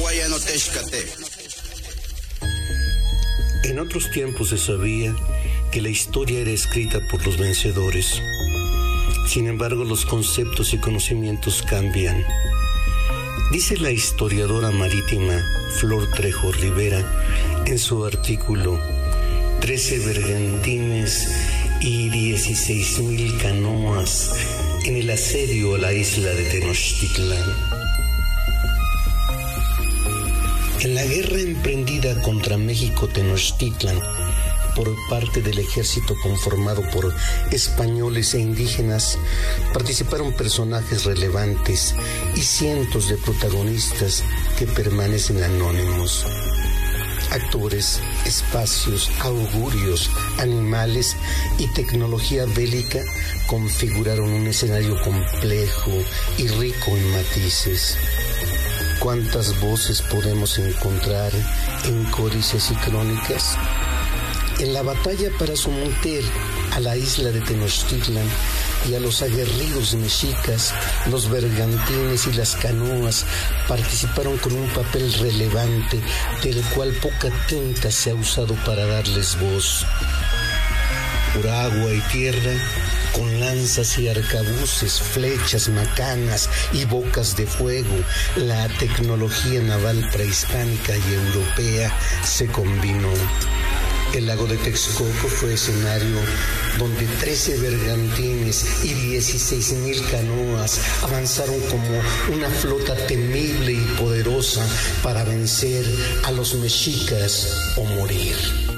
En otros tiempos se sabía que la historia era escrita por los vencedores. Sin embargo, los conceptos y conocimientos cambian. Dice la historiadora marítima Flor Trejo Rivera en su artículo 13 bergantines y 16,000 canoas en el asedio a la isla de Tenochtitlán. En la guerra emprendida contra México-Tenochtitlan por parte del ejército conformado por españoles e indígenas, participaron personajes relevantes y cientos de protagonistas que permanecen anónimos. Actores, espacios, augurios, animales y tecnología bélica configuraron un escenario complejo y rico en matices. ¿Cuántas voces podemos encontrar en códices y crónicas? En la batalla para someter a la isla de Tenochtitlan y a los aguerridos mexicas, los bergantines y las canoas participaron con un papel relevante, del cual poca tinta se ha usado para darles voz. Por agua y tierra, con lanzas y arcabuces, flechas, macanas y bocas de fuego, la tecnología naval prehispánica y europea se combinó. El lago de Texcoco fue escenario donde 13 bergantines y 16,000 canoas avanzaron como una flota temible y poderosa para vencer a los mexicas o morir.